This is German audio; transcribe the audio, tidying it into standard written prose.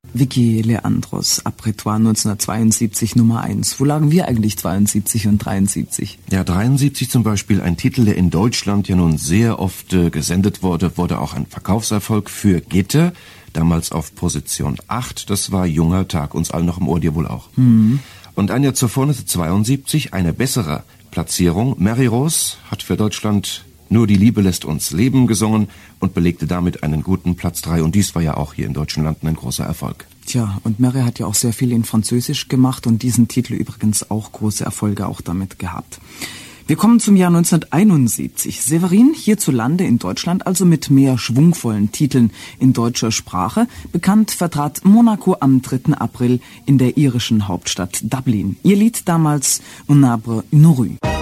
Vicky Leandros, Apretoire 1972, Nummer 1. Wo lagen wir eigentlich 72 und 73? Ja, 73 zum Beispiel, ein Titel, der in Deutschland ja nun sehr oft gesendet wurde auch ein Verkaufserfolg für Gitter, damals auf Position 8. Das war Junger Tag, uns allen noch im Ohr, dir wohl auch. Mhm. Und ein Jahr zuvor, 1972, eine bessere Platzierung. Mary Rose hat für Deutschland Nur die Liebe lässt uns leben gesungen und belegte damit einen guten Platz 3. Und dies war ja auch hier in deutschen Landen ein großer Erfolg. Tja, und Mary hat ja auch sehr viel in Französisch gemacht und diesen Titel übrigens auch große Erfolge auch damit gehabt. Wir kommen zum Jahr 1971. Severin hierzulande in Deutschland, also mit mehr schwungvollen Titeln in deutscher Sprache. Bekannt vertrat Monaco am 3. April in der irischen Hauptstadt Dublin. Ihr Lied damals Un arbre, une rue.